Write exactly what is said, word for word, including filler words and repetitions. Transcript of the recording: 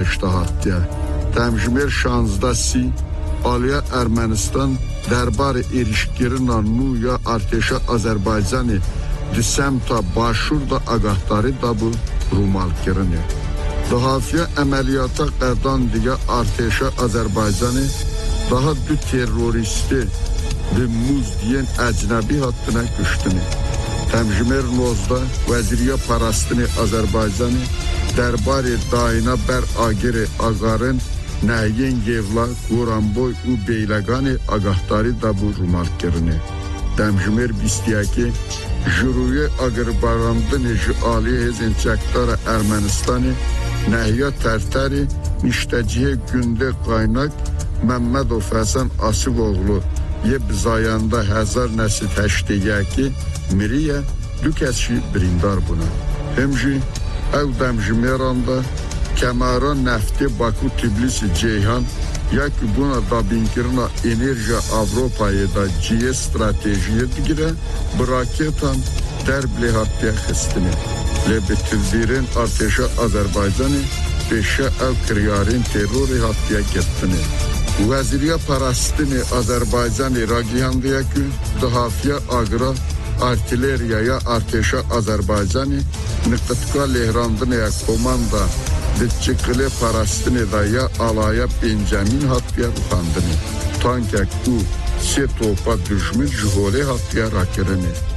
iştahatdiya. Təmjimər şanzda si, Aliya Ermənistan dərbar erişgirin nuya arteşa Azərbaycanı disemta başur da agahtari da bu rumal kirini. Dahafiye əməliyyata qərdan diye arteşa Azərbaycanı daha dü terroristi ve muz diyen əcnəbi hattına güçtünü. Təmjimər nozda vəziriyə parastını Azərbaycanı dərbari dayına bər agiri agarın nəhyin yevla Goranboy u beyləqani agahtari da bu rumal kirini. Təmjimər bistiyə ki Juruye agırbarandını Ali hezincəktara Ermenistanı Nəhya Tərtəri Miştəciyə gündə qaynaq Məmmədov Həsən Asivoğlu Yeb zayanda həzar nəsi təşdiyə ki Miriyə dükəşi birindar buna. Hemji əv dəmjimeranda Kəmara nəfti Baku Tbilisi Ceyhan ya ki buna da binkirina enerjiya Avropaya da ciye stratejiye digire braketan derble hattiya xistini. Le bitirdirin arteşa Azerbaycanı beşe ev kriyarin terrori hattiya gittini. Vəziriyə parastini Azerbaycanı ragiyandiya ki dahafiya agra artilleriyaya arteşa Azerbaycanı nıqıtka lehrandınıya komanda Ditçikli parastını da ya alaya Benjamin hattiya ruhandını. Tankek u se topa düşmün jihole hattiya rakirini.